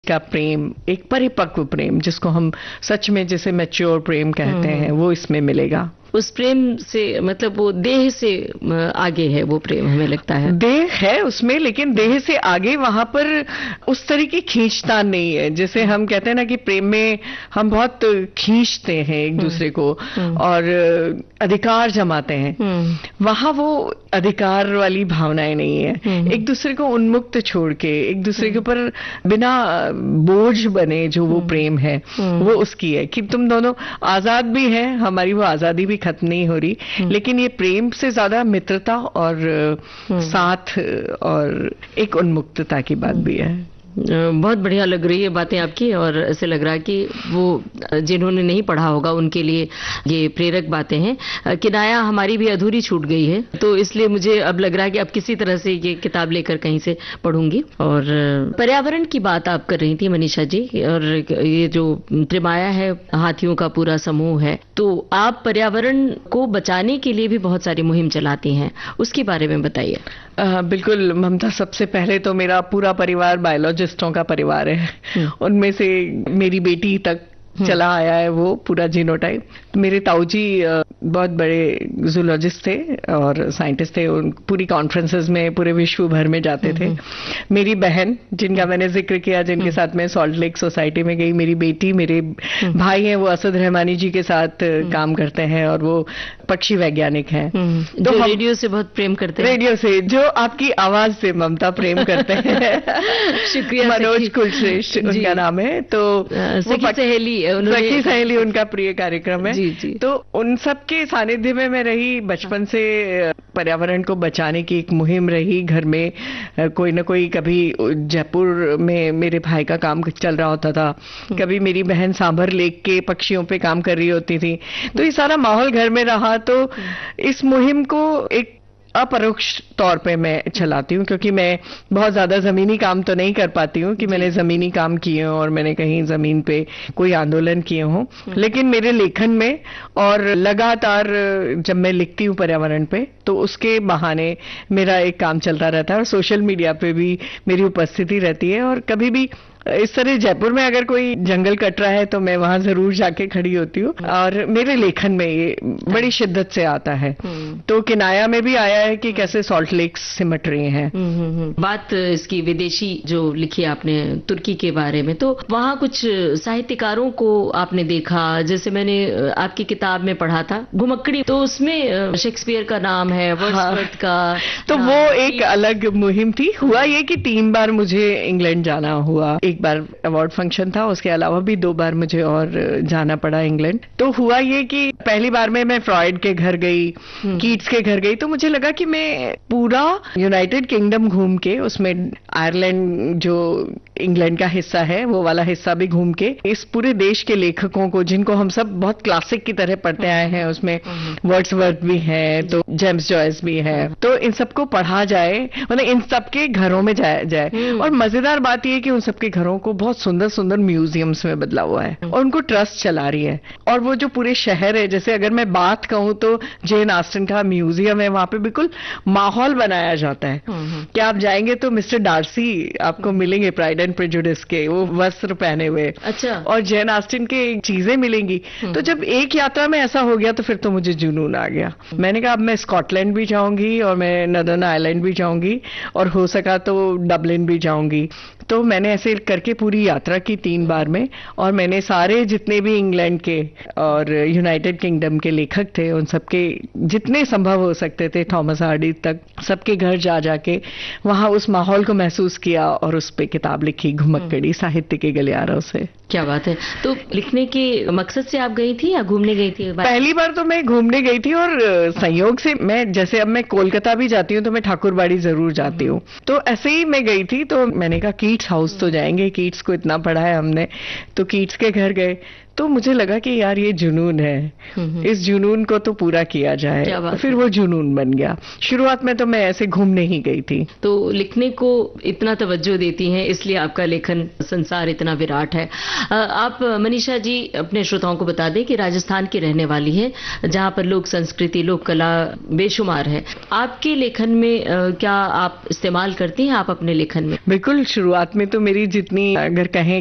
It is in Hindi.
का प्रेम, एक परिपक्व प्रेम जिसको हम सच में जिसे मैच्योर प्रेम कहते हैं, वो इसमें मिलेगा। उस प्रेम से मतलब वो देह से आगे है वो प्रेम, हमें लगता है। देह है उसमें, लेकिन देह से आगे वहां पर उस तरह की खींचतान नहीं है। जैसे हम कहते हैं ना कि प्रेम में हम बहुत खींचते हैं एक दूसरे को और अधिकार जमाते हैं, वहां वो अधिकार वाली भावनाएं नहीं है। एक दूसरे को उन्मुक्त छोड़ के एक दूसरे के ऊपर बिना बोझ बने जो वो प्रेम है वो उसकी है कि तुम दोनों आजाद भी हैं, हमारी वो आजादी भी खत्म नहीं हो रही, लेकिन ये प्रेम से ज्यादा मित्रता और साथ और एक उन्मुक्तता की बात भी है। बहुत बढ़िया लग रही है बातें आपकी, और ऐसे लग रहा है कि वो जिन्होंने नहीं पढ़ा होगा उनके लिए ये प्रेरक बातें हैं। किनाया हमारी भी अधूरी छूट गई है, तो इसलिए मुझे अब लग रहा है कि अब किसी तरह से ये किताब लेकर कहीं से पढ़ूंगी। और पर्यावरण की बात आप कर रही थी मनीषा जी, और ये जो त्रिमाया है, हाथियों का पूरा समूह है, तो आप पर्यावरण को बचाने के लिए भी बहुत सारी मुहिम चलाती हैं, उसके बारे में बताइए। बिल्कुल ममता, सबसे पहले तो मेरा पूरा परिवार बायोलॉजिस्टों का परिवार है। उनमें से मेरी बेटी तक चला आया है वो पूरा जीनोटाइप। मेरे ताऊजी बहुत बड़े जूलॉजिस्ट थे और साइंटिस्ट थे, पूरी कॉन्फ्रेंसेस में पूरे विश्व भर में जाते थे। मेरी बहन जिनका मैंने जिक्र किया, जिनके साथ मैं सॉल्ट लेक सोसाइटी में गई, मेरी बेटी, मेरे भाई हैं वो असद रहमानी जी के साथ काम करते हैं और वो पक्षी वैज्ञानिक हैं। तो रेडियो से बहुत प्रेम करते हैं। रेडियो से, जो आपकी आवाज से ममता प्रेम करते हैं। शुक्रिया। मनोज कुलश्रेष्ठ उनका नाम है। तो सखी सहेली उनका प्रिय कार्यक्रम है। जी। तो उन सब के सानिध्य में मैं रही, बचपन से पर्यावरण को बचाने की एक मुहिम रही। घर में कोई न कोई, कभी जयपुर में मेरे भाई का काम चल रहा होता था, कभी मेरी बहन सांभर लेक के पक्षियों पे काम कर रही होती थी, तो ये सारा माहौल घर में रहा। तो इस मुहिम को एक अपरोक्ष तौर पे मैं चलाती हूँ, क्योंकि मैं बहुत ज्यादा जमीनी काम तो नहीं कर पाती हूँ कि मैंने जमीनी काम किए हों और मैंने कहीं जमीन पे कोई आंदोलन किए हों, लेकिन मेरे लेखन में और लगातार जब मैं लिखती हूँ पर्यावरण पे, तो उसके बहाने मेरा एक काम चलता रहता है और सोशल मीडिया पे भी मेरी उपस्थिति रहती है। और कभी भी इस तरह जयपुर में अगर कोई जंगल कट रहा है तो मैं वहां जरूर जाके खड़ी होती हूँ, और मेरे लेखन में ये बड़ी शिद्दत से आता है। तो किनाया में भी आया है कि कैसे सॉल्ट लेक्स सिमट रही हैं। बात इसकी विदेशी जो लिखी आपने तुर्की के बारे में, तो वहाँ कुछ साहित्यकारों को आपने देखा, जैसे मैंने आपकी किताब में पढ़ा था घुमक्कड़ी, तो उसमें शेक्सपियर का नाम है, वर्ड्सवर्थ का, तो वो एक अलग मुहिम थी। हुआ ये कि 3 बार मुझे इंग्लैंड जाना हुआ। एक बार अवार्ड फंक्शन था, उसके अलावा भी 2 बार मुझे और जाना पड़ा इंग्लैंड। तो हुआ ये कि पहली बार में मैं फ्रॉइड के घर गई, कीट्स के घर गई, तो मुझे लगा कि मैं पूरा यूनाइटेड किंगडम घूम के, उसमें आयरलैंड जो इंग्लैंड का हिस्सा है वो वाला हिस्सा भी घूम के, इस पूरे देश के लेखकों को, जिनको हम सब बहुत क्लासिक की तरह पढ़ते आए हैं, उसमें वर्ड्सवर्थ भी है, तो जेम्स जॉयस भी है, तो इन सबको पढ़ा जाए, मतलब इन सबके घरों में जाए। और मजेदार बात यह है कि उन सबके घरों को बहुत सुंदर सुंदर म्यूजियम्स में बदला हुआ है और उनको ट्रस्ट चला रही है। और वो जो पूरे शहर है, जैसे अगर मैं बात कहूं तो जेन ऑस्टन का म्यूजियम है, वहां पे बिल्कुल माहौल बनाया जाता है कि आप जाएंगे तो मिस्टर डार्सी आपको मिलेंगे प्राइड एंड प्रेजुडिस के, वो वस्त्र पहने हुए। अच्छा। और जेन ऑस्टन के चीजें मिलेंगी। तो जब एक यात्रा में ऐसा हो गया तो फिर तो मुझे जुनून आ गया। मैंने कहा अब मैं स्कॉटलैंड भी जाऊंगी और मैं नदर्न आयरलैंड भी जाऊंगी और हो सका तो डबलिन भी जाऊंगी। तो मैंने ऐसे करके पूरी यात्रा की 3 बार में, और मैंने सारे जितने भी इंग्लैंड के और यूनाइटेड किंगडम के लेखक थे उन सबके जितने संभव हो सकते थे, थॉमस हार्डी तक, सबके घर जा जाके वहां उस माहौल को महसूस किया और उस पे किताब लिखी, घुमक्कड़ी, साहित्य के गलियारों से। क्या बात है। तो लिखने के मकसद से आप गई थी या घूमने गई थी? पहली बार तो मैं घूमने गई थी, और संयोग से मैं, जैसे अब मैं कोलकाता भी जाती हूँ तो मैं ठाकुरबाड़ी जरूर जाती हूँ, तो ऐसे ही मैं गई थी। तो मैंने कहा कीट्स हाउस तो जाएंगे, कीट्स को इतना पढ़ा है हमने, तो कीट्स के घर गए। तो मुझे लगा कि यार ये जुनून है, इस जुनून को तो पूरा किया जाए। फिर वो जुनून बन गया। शुरुआत में तो मैं ऐसे घूमने ही गई थी। तो लिखने को इतना तवज्जो देती हैं, इसलिए आपका लेखन संसार इतना विराट है। आप मनीषा जी अपने श्रोताओं को बता दें कि राजस्थान की रहने वाली है, जहां पर लोक संस्कृति, लोक कला बेशुमार है। आपके लेखन में क्या आप इस्तेमाल करती हैं आप अपने लेखन में? बिल्कुल, शुरुआत में तो मेरी जितनी अगर कहें